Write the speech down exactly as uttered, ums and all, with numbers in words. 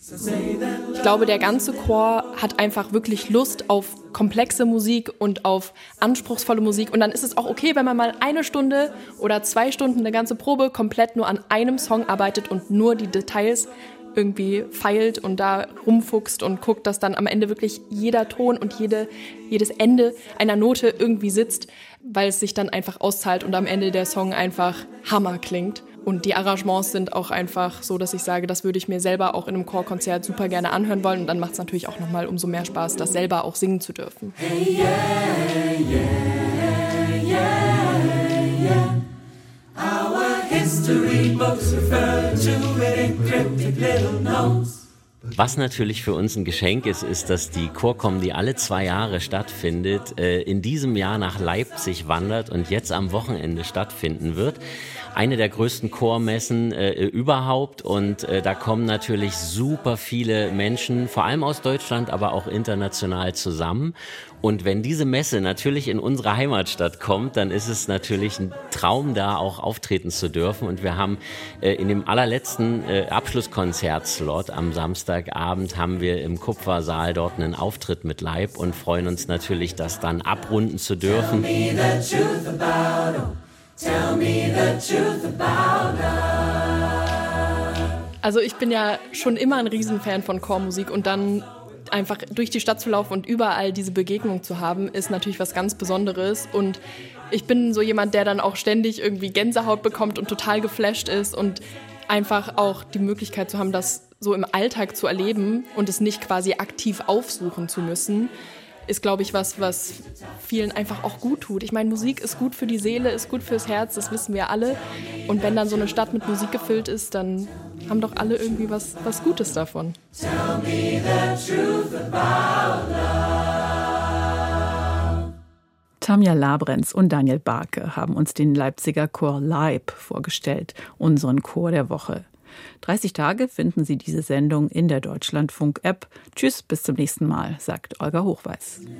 Ich glaube, der ganze Chor hat einfach wirklich Lust auf komplexe Musik und auf anspruchsvolle Musik. Und dann ist es auch okay, wenn man mal eine Stunde oder zwei Stunden eine ganze Probe komplett nur an einem Song arbeitet und nur die Details irgendwie feilt und da rumfuchst und guckt, dass dann am Ende wirklich jeder Ton und jede, jedes Ende einer Note irgendwie sitzt, weil es sich dann einfach auszahlt und am Ende der Song einfach Hammer klingt. Und die Arrangements sind auch einfach so, dass ich sage, das würde ich mir selber auch in einem Chorkonzert super gerne anhören wollen. Und dann macht es natürlich auch nochmal umso mehr Spaß, das selber auch singen zu dürfen. Hey, yeah, yeah, yeah, yeah. Our history books refer to it in cryptic little notes. Was natürlich für uns ein Geschenk ist, ist, dass die Chorcom, die alle zwei Jahre stattfindet, in diesem Jahr nach Leipzig wandert und jetzt am Wochenende stattfinden wird. Eine der größten Chormessen äh, überhaupt und äh, da kommen natürlich super viele Menschen, vor allem aus Deutschland, aber auch international zusammen. Und wenn diese Messe natürlich in unsere Heimatstadt kommt, dann ist es natürlich ein Traum, da auch auftreten zu dürfen. Und wir haben äh, in dem allerletzten äh, Abschlusskonzertslot am Samstagabend haben wir im Kupfersaal dort einen Auftritt mit Leib und freuen uns natürlich, das dann abrunden zu dürfen. Tell me the truth about it. Tell me the truth about love. Also ich bin ja schon immer ein Riesenfan von Chormusik und dann einfach durch die Stadt zu laufen und überall diese Begegnung zu haben, ist natürlich was ganz Besonderes. Und ich bin so jemand, der dann auch ständig irgendwie Gänsehaut bekommt und total geflasht ist und einfach auch die Möglichkeit zu haben, das so im Alltag zu erleben und es nicht quasi aktiv aufsuchen zu müssen, ist, glaube ich, was, was vielen einfach auch gut tut. Ich meine, Musik ist gut für die Seele, ist gut fürs Herz, das wissen wir alle. Und wenn dann so eine Stadt mit Musik gefüllt ist, dann haben doch alle irgendwie was, was Gutes davon. Tell me the truth about love. Tamja Labrenz und Daniel Barke haben uns den Leipziger Chor Leib vorgestellt, unseren Chor der Woche. dreißig Tage finden Sie diese Sendung in der Deutschlandfunk-App. Tschüss, bis zum nächsten Mal, sagt Olga Hochweis.